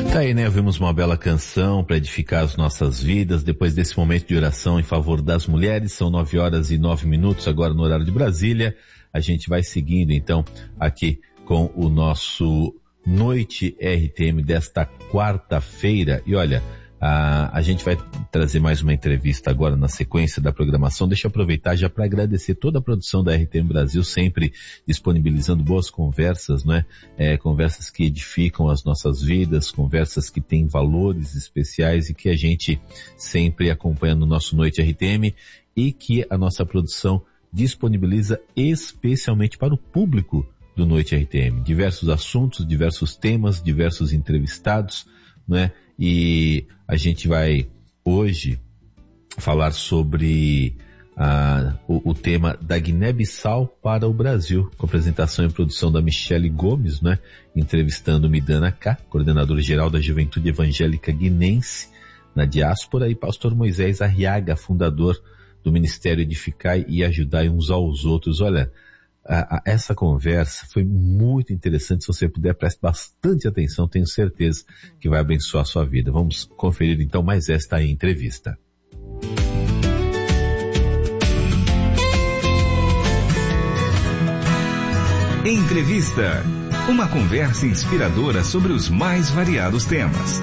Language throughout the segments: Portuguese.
Tá aí, né? Ouvimos uma bela canção para edificar as nossas vidas. Depois desse momento de oração em favor das mulheres, são 9h09 agora no horário de Brasília. A gente vai seguindo então aqui com o nosso Noite RTM desta quarta-feira. E olha, a gente vai trazer mais uma entrevista agora na sequência da programação. Deixa eu aproveitar já para agradecer toda a produção da RTM Brasil, sempre disponibilizando boas conversas, não é? Conversas que edificam as nossas vidas, conversas que têm valores especiais e que a gente sempre acompanha no nosso Noite RTM e que a nossa produção disponibiliza especialmente para o público do Noite RTM. Diversos assuntos, diversos temas, diversos entrevistados, não é? E a gente vai hoje falar sobre o tema da Guiné-Bissau para o Brasil, com apresentação e produção da Michele Gomes, né? Entrevistando Midana K, coordenadora geral da Juventude Evangélica Guinense na diáspora, e pastor Moisés Arriaga, fundador do Ministério Edificai e Ajudai uns aos outros. Olha, essa conversa foi muito interessante. Se você puder, preste bastante atenção, tenho certeza que vai abençoar a sua vida. Vamos conferir então mais esta entrevista. Entrevista. Uma conversa inspiradora sobre os mais variados temas.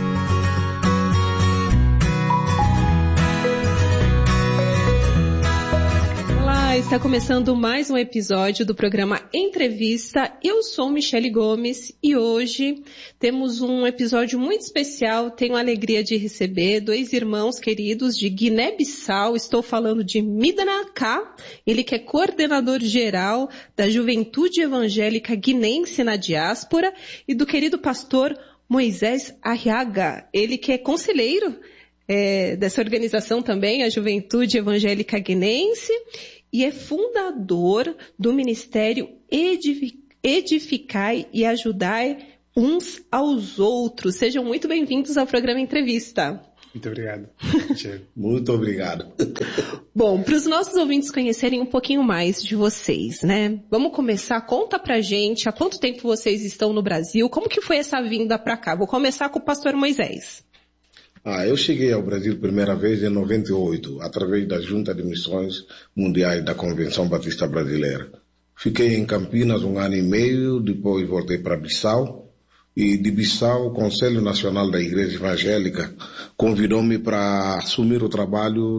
Está começando mais um episódio do programa Entrevista. Eu sou Michele Gomes e hoje temos um episódio muito especial. Tenho a alegria de receber dois irmãos queridos de Guiné-Bissau. Estou falando de Midana K, ele que é coordenador geral da Juventude Evangélica Guinense na diáspora, e do querido pastor Moisés Arriaga, ele que é conselheiro dessa organização também, a Juventude Evangélica Guinense, e é fundador do Ministério Edificai e Ajudai uns aos outros. Sejam muito bem-vindos ao programa Entrevista. Muito obrigado. Muito obrigado. Bom, para os nossos ouvintes conhecerem um pouquinho mais de vocês, né? Vamos começar, conta pra gente há quanto tempo vocês estão no Brasil, como que foi essa vinda para cá? Vou começar com o pastor Moisés. Eu cheguei ao Brasil primeira vez em 98, através da Junta de Missões Mundiais da Convenção Batista Brasileira. Fiquei em Campinas 1 ano e meio, depois voltei para Bissau, e de Bissau o Conselho Nacional da Igreja Evangélica convidou-me para assumir o trabalho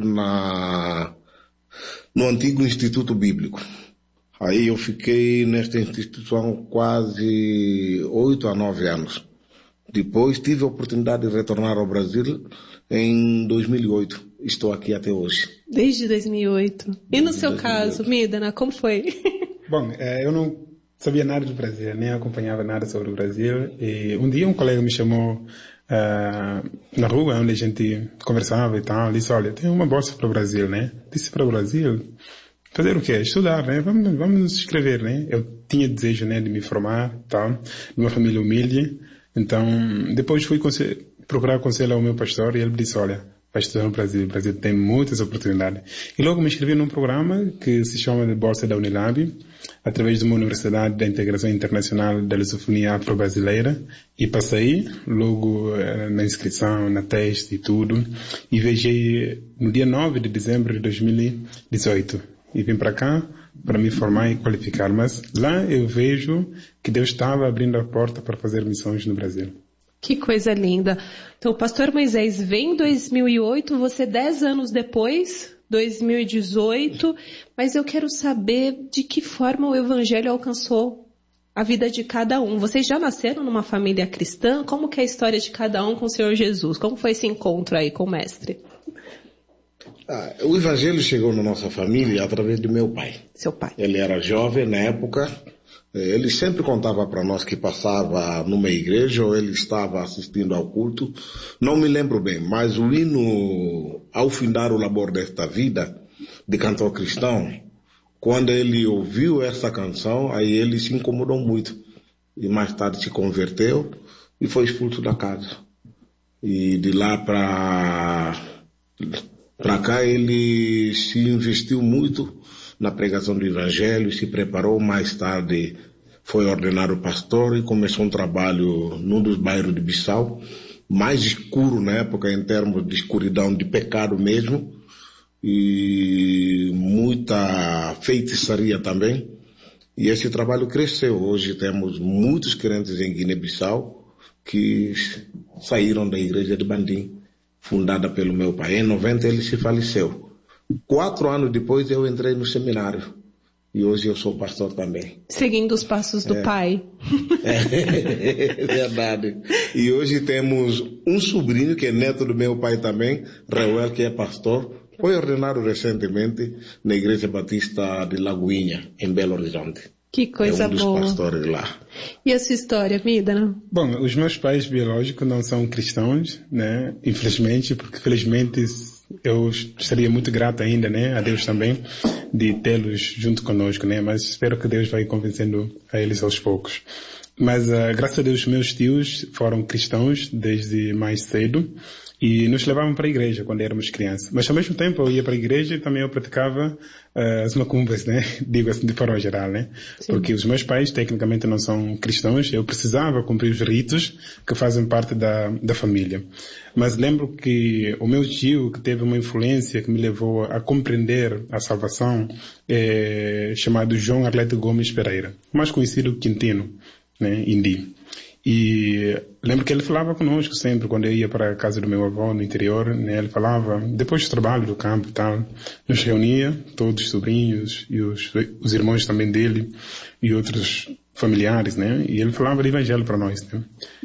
no antigo Instituto Bíblico. Aí eu fiquei nesta instituição quase 8 a 9 anos. Depois tive a oportunidade de retornar ao Brasil em 2008. Estou aqui até hoje. Desde 2008. E no seu caso, Midana, como foi? Bom, eu não sabia nada do Brasil, nem acompanhava nada sobre o Brasil. E um dia um colega me chamou na rua, onde a gente conversava e tal. Disse, olha, tem uma bolsa para o Brasil, né? Disse, para o Brasil? Fazer o quê? Estudar, né? Vamos nos inscrever, né? Eu tinha desejo, né, de me formar, tal, de uma família humilde. Então, depois fui procurar conselho ao meu pastor e ele me disse, olha, vai estudar no Brasil, o Brasil tem muitas oportunidades. E logo me inscrevi num programa que se chama de Bolsa da Unilab, através de uma Universidade da Integração Internacional da Lusofonia Afro-Brasileira, e passei logo na inscrição, na teste e tudo, e viajei no dia 9 de dezembro de 2018. E vim para cá para me formar e qualificar, mas lá eu vejo que Deus estava abrindo a porta para fazer missões no Brasil. Que coisa linda. Então, o pastor Moisés vem em 2008, você 10 anos depois, 2018, mas eu quero saber de que forma o Evangelho alcançou a vida de cada um. Vocês já nasceram numa família cristã? Como que é a história de cada um com o Senhor Jesus? Como foi esse encontro aí com o mestre? O Evangelho chegou na nossa família através do meu pai. Seu pai. Ele era jovem na época. Ele sempre contava para nós que passava numa igreja ou ele estava assistindo ao culto. Não me lembro bem, mas o hino, ao findar o labor desta vida, de cantor cristão, quando ele ouviu essa canção, aí ele se incomodou muito. E mais tarde se converteu e foi expulso da casa. E de lá para cá ele se investiu muito na pregação do Evangelho, se preparou, mais tarde foi ordenado pastor e começou um trabalho num dos bairros de Bissau, mais escuro na época, em termos de escuridão, de pecado mesmo, e muita feitiçaria também. E esse trabalho cresceu. Hoje temos muitos crentes em Guiné-Bissau que saíram da igreja de Bandim, fundada pelo meu pai. Em 90 ele se faleceu. 4 anos depois eu entrei no seminário. E hoje eu sou pastor também. Seguindo os passos do pai. É verdade. E hoje temos um sobrinho que é neto do meu pai também, Reuel, que é pastor. Foi ordenado recentemente na Igreja Batista de Lagoinha, em Belo Horizonte. Que coisa boa. É um dos pastores lá. E a sua história, Midana? Bom, os meus pais biológicos não são cristãos, né? Infelizmente, porque felizmente eu estaria muito grato ainda, né? A Deus também, de tê-los junto conosco, né? Mas espero que Deus vai convencendo a eles aos poucos. Mas, graças a Deus, meus tios foram cristãos desde mais cedo e nos levavam para a igreja quando éramos crianças. Mas, ao mesmo tempo, eu ia para a igreja e também eu praticava as macumbas, né? Digo assim, de forma geral, né? Sim. Porque os meus pais, tecnicamente, não são cristãos. Eu precisava cumprir os ritos que fazem parte da família. Mas lembro que o meu tio, que teve uma influência que me levou a compreender a salvação, chamado João Arlete Gomes Pereira, mais conhecido Quintino, né? Indi. E lembro que ele falava conosco sempre, quando eu ia para a casa do meu avô no interior, né? Ele falava, depois do trabalho do campo e tal, nos reunia, todos os sobrinhos e os irmãos também dele e outros familiares, né? E ele falava de evangelho para nós, né?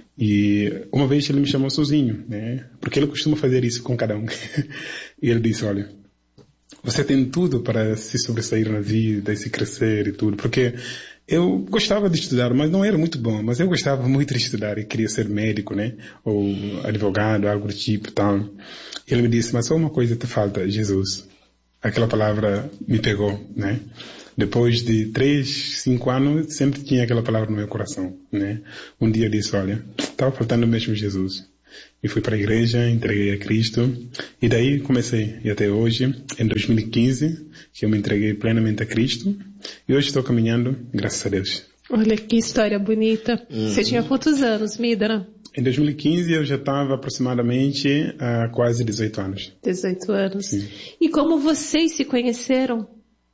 E uma vez ele me chamou sozinho, né? Porque ele costuma fazer isso com cada um. E ele disse, olha, você tem tudo para se sobressair na vida e se crescer e tudo, porque eu gostava de estudar, mas não era muito bom, mas eu gostava muito de estudar e queria ser médico, né? Ou advogado, algo do tipo, tal. Ele me disse, mas só uma coisa te falta, Jesus. Aquela palavra me pegou, né? Depois de 3, 5 anos, sempre tinha aquela palavra no meu coração, né? Um dia eu disse, olha, estava faltando mesmo Jesus. E fui para a igreja, entreguei a Cristo, e daí comecei, e até hoje, em 2015, que eu me entreguei plenamente a Cristo, e hoje estou caminhando, graças a Deus. Olha que história bonita. Você tinha quantos anos, Midana? Em 2015 eu já estava aproximadamente há quase 18 anos. 18 anos. Sim. E como vocês se conheceram?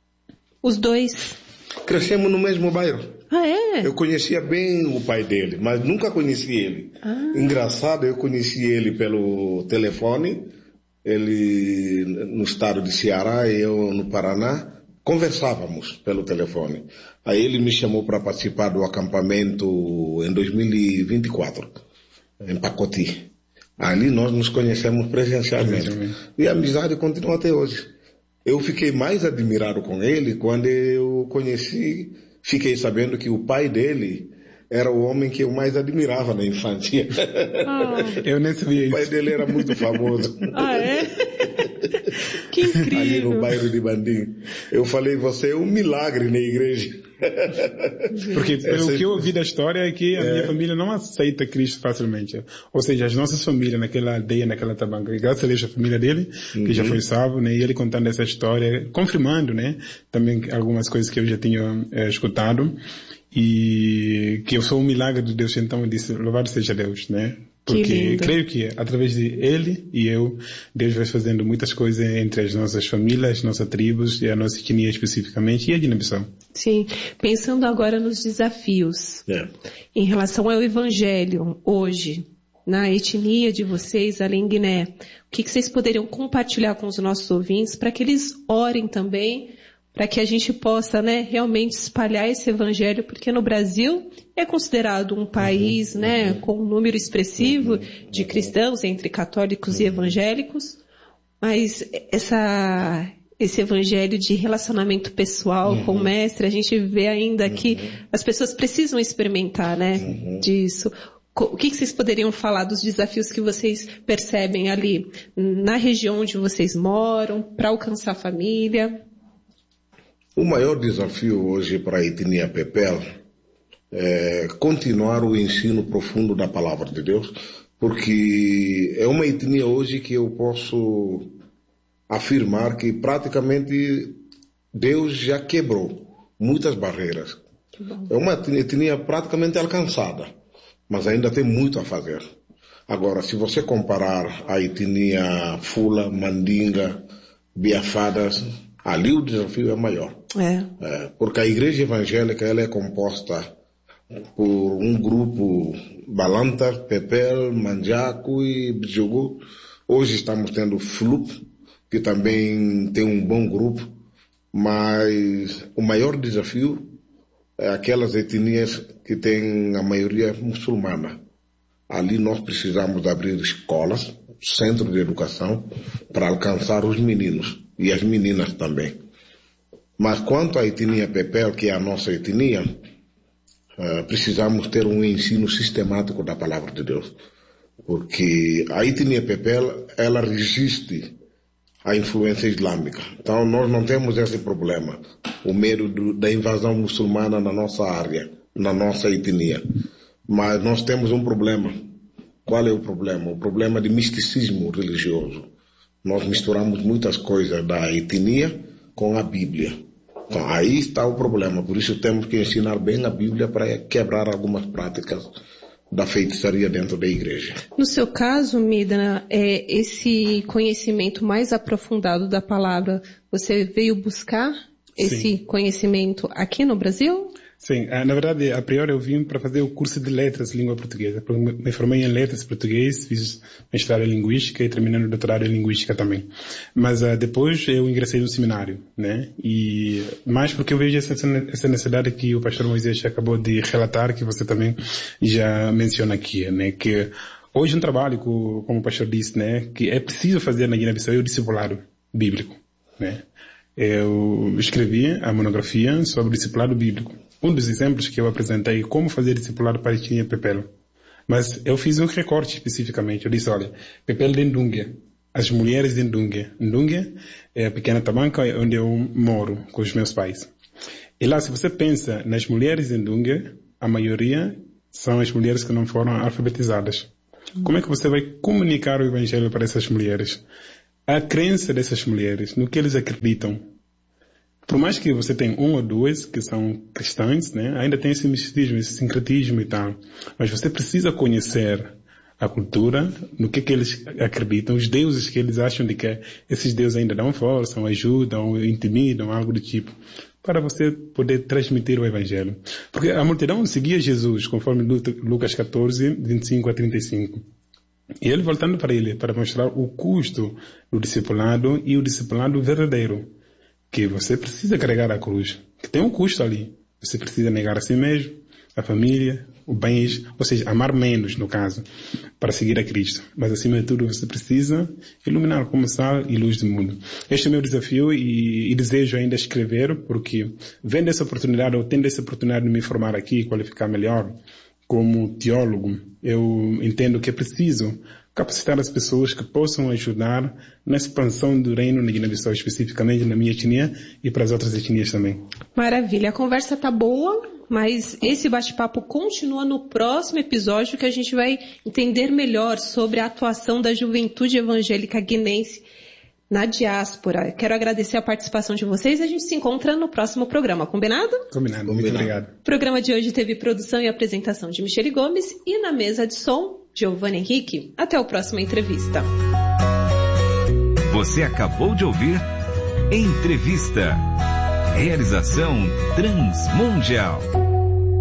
Os dois? Crescemos no mesmo bairro. Ah, é? Eu conhecia bem o pai dele, mas nunca conheci ele. Engraçado, eu conheci ele pelo telefone, ele no estado de Ceará e eu no Paraná, conversávamos pelo telefone. Aí ele me chamou para participar do acampamento em 2024, em Pacoti. Ali nós nos conhecemos presencialmente. E a amizade continua até hoje. Eu fiquei mais admirado com ele quando eu conheci, fiquei sabendo que o pai dele era o homem que eu mais admirava na infância. Eu nem sabia isso. O pai dele era muito famoso. Ah, é? Que incrível. Ali no bairro de Bandim. Eu falei, você é um milagre na igreja. Porque pelo que eu ouvi da história é que a minha família não aceita Cristo facilmente. Ou seja, as nossas famílias naquela aldeia, naquela tabanca, e graças a Deus a família dele, que já foi salvo, né? E ele contando essa história, confirmando, né? Também algumas coisas que eu já tinha escutado. E que eu sou um milagre de Deus, então eu disse, louvado seja Deus, né? Porque creio que através de ele e eu, Deus vai fazendo muitas coisas entre as nossas famílias, nossas tribos e a nossa etnia especificamente e a Guiné-Bissau. Sim, pensando agora nos desafios em relação ao Evangelho hoje, na etnia de vocês ali em Guiné, o que vocês poderiam compartilhar com os nossos ouvintes para que eles orem também, para que a gente possa, né, realmente espalhar esse evangelho, porque no Brasil é considerado um país, né, com um número expressivo de cristãos entre católicos e evangélicos, mas esse evangelho de relacionamento pessoal com o mestre, a gente vê ainda que as pessoas precisam experimentar, né, disso. O que vocês poderiam falar dos desafios que vocês percebem ali na região onde vocês moram, para alcançar a família? O maior desafio hoje para a etnia Pepel é continuar o ensino profundo da palavra de Deus, porque é uma etnia hoje que eu posso afirmar que praticamente Deus já quebrou muitas barreiras. É uma etnia praticamente alcançada, mas ainda tem muito a fazer. Agora, se você comparar a etnia Fula, Mandinga, Biafadas, ali o desafio é maior. Porque a igreja evangélica ela é composta por um grupo Balanta, Pepel, Manjaco e Bjogo. Hoje estamos tendo Flup, que também tem um bom grupo, mas o maior desafio é aquelas etnias que têm a maioria muçulmana. Ali nós precisamos abrir escolas, centros de educação, para alcançar os meninos e as meninas também. Mas quanto à etnia Pepel, que é a nossa etnia, precisamos ter um ensino sistemático da palavra de Deus. Porque a etnia Pepel, ela resiste à influência islâmica. Então nós não temos esse problema, o medo da invasão muçulmana na nossa área, na nossa etnia. Mas nós temos um problema. Qual é o problema? O problema de misticismo religioso. Nós misturamos muitas coisas da etnia com a Bíblia. Então, aí está o problema. Por isso temos que ensinar bem a Bíblia para quebrar algumas práticas da feitiçaria dentro da igreja. No seu caso, Mida, esse conhecimento mais aprofundado da palavra, você veio buscar esse conhecimento aqui no Brasil? Sim, na verdade, a priori eu vim para fazer o curso de letras língua portuguesa. Me formei em letras português, fiz mestrado em linguística e terminei o doutorado em linguística também. Mas depois eu ingressei no seminário, né? E mais porque eu vejo essa necessidade que o pastor Moisés acabou de relatar, que você também já menciona aqui, né? Que hoje um trabalho, como o pastor disse, né? Que é preciso fazer na Guiné-Bissau é o discipulado bíblico, né? Eu escrevi a monografia sobre o discipulado bíblico. Um dos exemplos que eu apresentei como fazer discipulado para a etnia Pepel. Mas eu fiz um recorte especificamente. Eu disse, olha, Pepel de Ndungue, as mulheres de Ndungue. Ndungue é a pequena tabanca onde eu moro com os meus pais. E lá, se você pensa nas mulheres de Ndungue, a maioria são as mulheres que não foram alfabetizadas. Como é que você vai comunicar o evangelho para essas mulheres? A crença dessas mulheres, no que eles acreditam. Por mais que você tenha um ou duas que são cristãs, né, ainda tem esse misticismo, esse sincretismo e tal. Mas você precisa conhecer a cultura, no que eles acreditam, os deuses que eles acham de que esses deuses ainda dão força, ou ajudam, ou intimidam, algo do tipo, para você poder transmitir o evangelho. Porque a multidão seguia Jesus, conforme Lucas 14, 25 a 35. E ele voltando para ele, para mostrar o custo do discipulado e o discipulado verdadeiro. Que você precisa carregar a cruz, que tem um custo ali. Você precisa negar a si mesmo, a família, o bens, ou seja, amar menos, no caso, para seguir a Cristo. Mas acima de tudo você precisa iluminar como sal e luz do mundo. Este é o meu desafio e desejo ainda escrever, porque vendo essa oportunidade, ou tendo essa oportunidade de me formar aqui e qualificar melhor como teólogo, eu entendo que é preciso capacitar as pessoas que possam ajudar na expansão do reino na Guiné-Bissau, especificamente na minha etnia e para as outras etnias também. Maravilha, a conversa está boa, mas esse bate-papo continua no próximo episódio, que a gente vai entender melhor sobre a atuação da juventude evangélica guinense na diáspora. Quero agradecer a participação de vocês e a gente se encontra no próximo programa. Combinado? Combinado. Muito obrigado. O programa de hoje teve produção e apresentação de Michele Gomes e na mesa de som, Giovanni Henrique. Até a próxima entrevista. Você acabou de ouvir Entrevista. Realização Transmundial.